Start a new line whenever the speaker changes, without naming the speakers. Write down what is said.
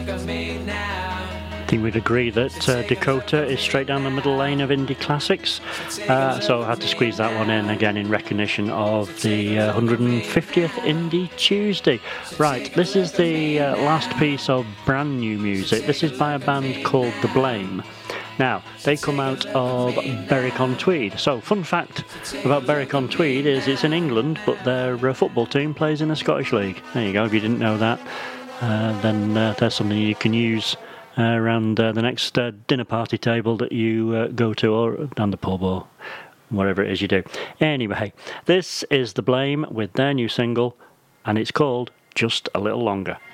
I think we'd agree that Dakota is straight down the middle lane of indie classics, so I had to squeeze that one in again in recognition of the 150th Indie Tuesday. Right, this is the last piece of brand new music. This is by a band called The Blame. Now, they come out of Berwick-on-Tweed. So, fun fact about Berwick-on-Tweed is it's in England, but their football team plays in the Scottish League. There you go, if you didn't know that, then there's something you can use around the next dinner party table that you go to, or down the pub, or whatever it is you do. Anyway, this is The Blame with their new single, and it's called Just a Little Longer.